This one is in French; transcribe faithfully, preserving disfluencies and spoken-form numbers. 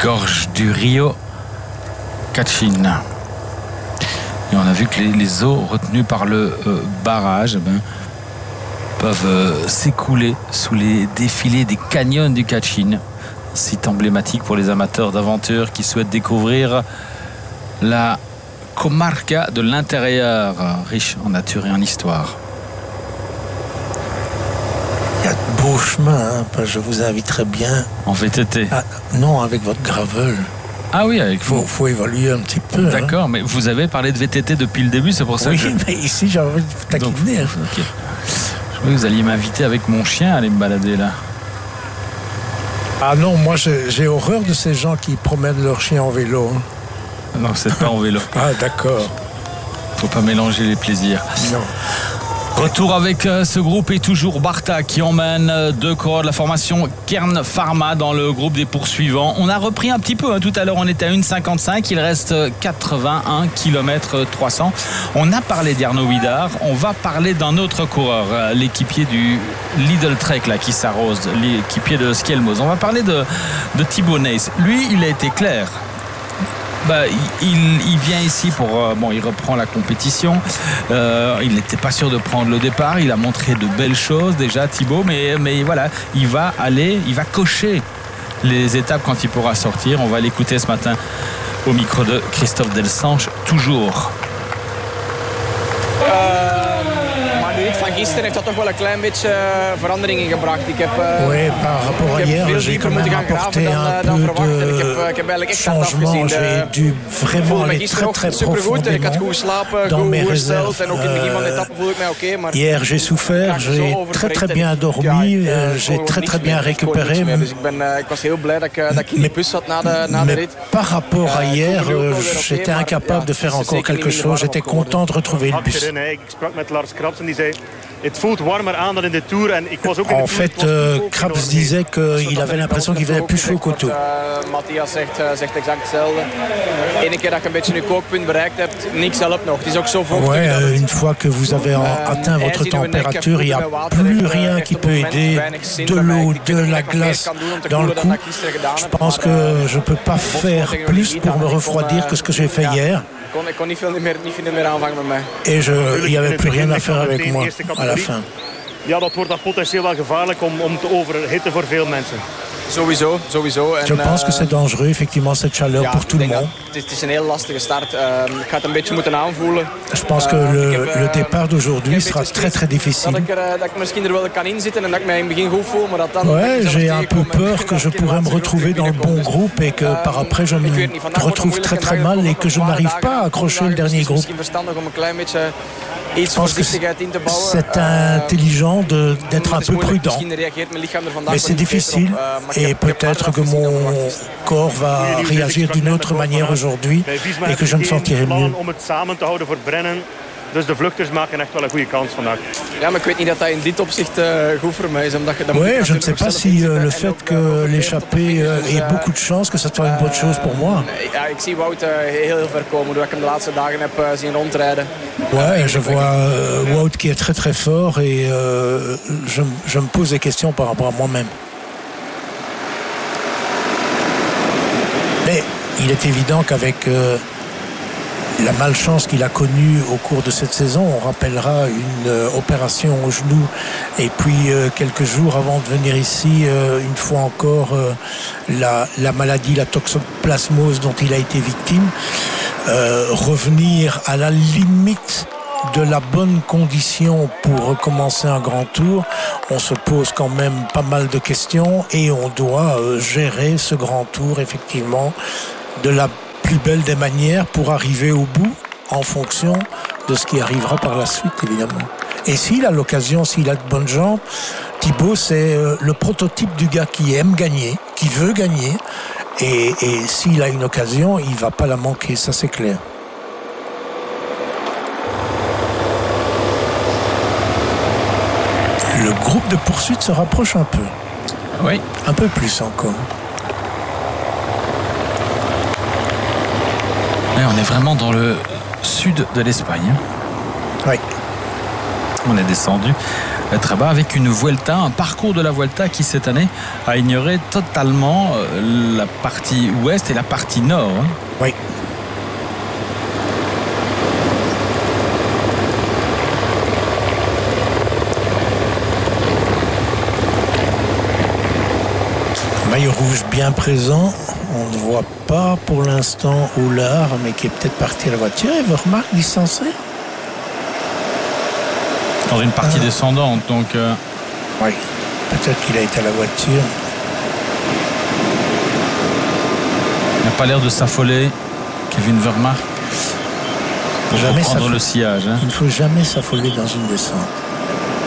gorge du Rio Kachin. Et on a vu que les, les eaux retenues par le euh, barrage eh ben, peuvent euh, s'écouler sous les défilés des canyons du Kachin. Site emblématique pour les amateurs d'aventure qui souhaitent découvrir la comarca de l'intérieur, riche en nature et en histoire. Il y a de beaux chemins, hein. Je vous inviterai bien. En V T T? Ah, non, avec votre gravel. Ah oui, avec faut, faut évaluer un petit peu. D'accord, hein. mais vous avez parlé de V T T depuis le début, c'est pour ça oui, que... Oui, mais ici, j'ai envie de vous taquiner. Donc, okay. Je croyais que vous alliez m'inviter avec mon chien à aller me balader là. Ah non, moi, j'ai, j'ai horreur de ces gens qui promènent leur chien en vélo. Hein. Non, c'est pas en vélo. Ah, d'accord. Faut pas mélanger les plaisirs. Non. Retour avec ce groupe et toujours Barta qui emmène deux coureurs de la formation Kern Pharma dans le groupe des poursuivants. On a repris un petit peu, hein. Tout à l'heure on était à une cinquante-cinq, il reste quatre-vingt-un kilomètres trois cents. On a parlé d'Arnaud Widar, on va parler d'un autre coureur, l'équipier du Lidl Trek là, qui s'arrose, l'équipier de Skelmos. On va parler de, de Thibaut Nys. Lui, il a été clair. Bah, il, il vient ici pour... Euh, bon, il reprend la compétition. Euh, il n'était pas sûr de prendre le départ. Il a montré de belles choses déjà, Thibaut. Mais, mais voilà, il va aller, il va cocher les étapes quand il pourra sortir. On va l'écouter ce matin au micro de Christophe Delsange, toujours. Gisteren heeft dat toch wel een klein beetje uh, verandering in gebracht. Ik heb, uh, oui, par rapport à hier, j'ai quand même apporté dan, un dan peu de ik heb, uh, ik heb changement. J'ai dû vraiment aller très très profondément dans mes réserves. Euh, hier, j'ai souffert, j'ai très très bien dormi, euh, j'ai très très bien récupéré. Mais, mais par rapport à hier, euh, j'étais incapable de faire encore quelque chose. J'étais content de retrouver le bus. En fait, euh, Krabs disait qu'il avait l'impression qu'il faisait plus chaud qu'au tour. Matthias zegt, uh, zegt exact hetzelfde. Eén keer dat je een beetje je kookpunt bereikt hebt, niks helpt nog. Het is ook zo vochtig. Ouais, euh, une fois que vous avez en, atteint votre température, il n'y a plus rien qui peut aider. De l'eau, de la glace dans le cou. Je pense que je ne peux pas faire plus pour me refroidir que ce que j'ai fait hier. Et il n'y avait plus rien à faire avec moi à la fin. Ja, dat wordt dan potentieel wel gevaarlijk om, om te overhitten voor veel mensen. Sowieso, sowieso. En, Je pense que c'est dangereux, effectivement, cette chaleur ja, pour tout le monde. Het is een heel lastige start. Uh, ik ga het een beetje moeten aanvoelen. Je pense que le, uh, le départ d'aujourd'hui sera très très difficile. Dat ik, er, dat ik misschien er wel kan inzitten en dat ik mij in het begin goed voel, maar dat dan... Ouais, j'ai un peu peur que je pourrais me retrouver dans le bon groupe et que par après je me retrouve très très mal et que je n'arrive pas à accrocher le dernier groupe. Je pense que c'est intelligent de, d'être un peu prudent. Mais c'est difficile et peut-être que mon corps va réagir d'une autre manière aujourd'hui et que je me sentirai mieux. Dus de vluchters maken echt wel een goede kans vandaag. Ja, maar ik weet niet dat dat in dit opzicht uh, goed voor mij is. Omdat je, oui, je ne sais pas si uh, le fait que l'échappée uh, ait beaucoup de chance, que ça soit une bonne chose pour moi. Ja, ik zie Wout uh, heel, heel ver komen, doordat ik hem de laatste dagen heb uh, zien rondrijden. Ouais, je vois uh, Wout qui est très très fort et uh, je, je me pose des questions par rapport à moi-même. Mais il est évident qu'avec... Uh, la malchance qu'il a connue au cours de cette saison, on rappellera une euh, opération au genou et puis euh, quelques jours avant de venir ici, euh, une fois encore, euh, la, la maladie, la toxoplasmose dont il a été victime, euh, revenir à la limite de la bonne condition pour recommencer un grand tour, on se pose quand même pas mal de questions et on doit euh, gérer ce grand tour effectivement de la plus belle des manières pour arriver au bout en fonction de ce qui arrivera par la suite évidemment. Et s'il a l'occasion, s'il a de bonnes jambes, Thibaut c'est euh, le prototype du gars qui aime gagner, qui veut gagner et, et s'il a une occasion, il ne va pas la manquer, ça c'est clair. Le groupe de poursuite se rapproche un peu. Oui. Un peu plus encore. On est vraiment dans le sud de l'Espagne. Oui. On est descendu très bas, avec une Vuelta, un parcours de la Vuelta qui cette année a ignoré totalement la partie ouest et la partie nord. Hein. Oui. Maillot rouge bien présent. On ne voit pas pour l'instant Oulard, mais qui est peut-être parti à la voiture. Et vous remarquez, licencié dans une partie ah. descendante, donc. Euh... Oui, peut-être qu'il a été à la voiture. Il n'a pas l'air de s'affoler, Kevin Vermaat, pour jamais reprendre le sillage. Hein. Il ne faut jamais s'affoler dans une descente.